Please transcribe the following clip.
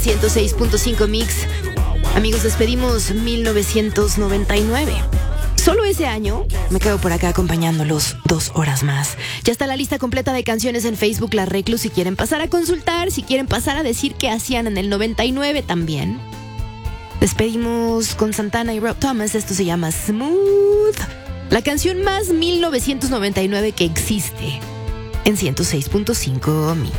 106.5 Mix. Amigos, despedimos 1999. Solo ese año me quedo por acá acompañándolos 2 horas más. Ya está la lista completa de canciones en Facebook La Reclu, si quieren pasar a consultar, si quieren pasar a decir qué hacían en el 99 también. Despedimos con Santana y Rob Thomas. Esto se llama Smooth, la canción más 1999 que existe en 106.5 Mix.